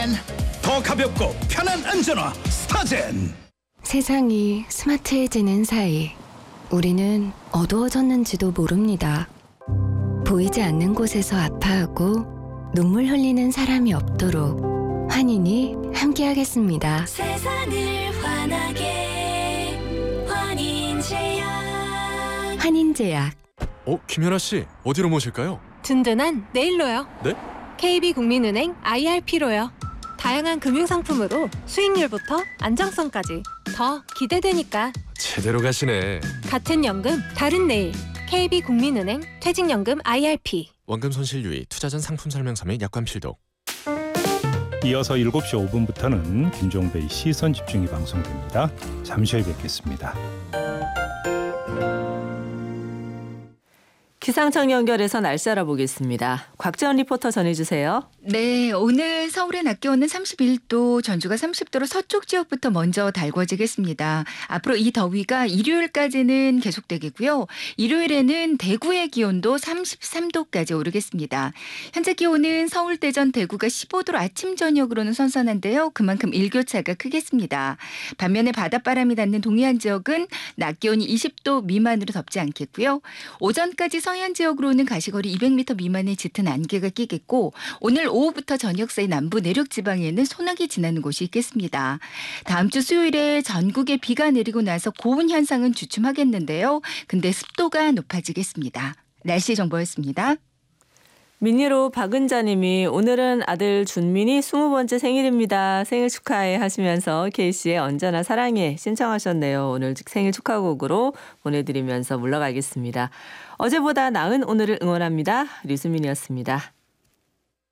더 가볍고 편한 안전화 스타젠. 세상이 스마트해지는 사이 우리는 어두워졌는지도 모릅니다. 보이지 않는 곳에서 아파하고 눈물 흘리는 사람이 없도록 환인이 함께하겠습니다. 세상을 환하게 환인제약. 환인제약. 김연아 씨, 어디로 모실까요? 든든한 내일로요. 네? KB국민은행 IRP로요. 다양한 금융상품으로 수익률부터 안정성까지 더 기대되니까. 제대로 가시네. 같은 연금, 다른 내일. KB국민은행 퇴직연금 IRP. 원금 손실 유의, 투자 전 상품 설명서 및 약관 필독. 이어서 7시 5분부터는 김종배의 시선 집중이 방송됩니다. 잠시 후에 뵙겠습니다. 기상청 연결해서 날씨 알아보겠습니다. 곽재원 리포터 전해주세요. 네, 오늘 서울의 낮 기온은 31도, 전주가 30도로 서쪽 지역부터 먼저 달궈지겠습니다. 앞으로 이 더위가 일요일까지는 계속되겠고요. 일요일에는 대구의 기온도 33도까지 오르겠습니다. 현재 기온은 서울, 대전, 대구가 15도로 아침 저녁으로는 선선한데요. 그만큼 일교차가 크겠습니다. 반면에 바닷바람이 닿는 동해안 지역은 낮 기온이 20도 미만으로 덥지 않겠고요. 오전까지 서해안 지역으로는 가시거리 200m 미만의 짙은 안개가 끼겠고 오늘 오후부터 저녁 사이 남부 내륙 지방에는 소나기 지나는 곳이 있겠습니다. 다음 주 수요일에 전국에 비가 내리고 나서 고온 현상은 주춤하겠는데요. 근데 습도가 높아지겠습니다. 날씨 정보였습니다. 민니로 박은자님이 오늘은 아들 준민이 20번째 생일입니다. 생일 축하해 하시면서 K씨의 언제나 사랑해 신청하셨네요. 오늘 생일 축하곡으로 보내드리면서 물러가겠습니다. 어제보다 나은 오늘을 응원합니다. 류수민이었습니다.